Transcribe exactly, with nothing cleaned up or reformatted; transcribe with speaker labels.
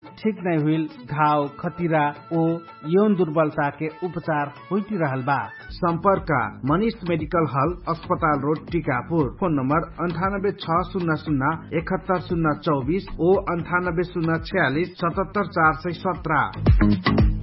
Speaker 1: ठीक नहीं हुई घाव खतिरा ओ यौन दुर्बलता के उपचार होती रहल बा।
Speaker 2: संपर्क मनीष मेडिकल हॉल अस्पताल रोड टीकापुर। फोन नंबर अंठानब्बे छह शून्य शून्य इकहत्तर शून्य चौबीस ओ अंठानब्बे शून्य छियालीस सतहत्तर चार सौ सत्रह।